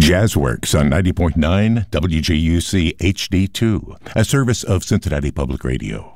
Jazzworks on 90.9 WJUC HD2, a service of Cincinnati Public Radio.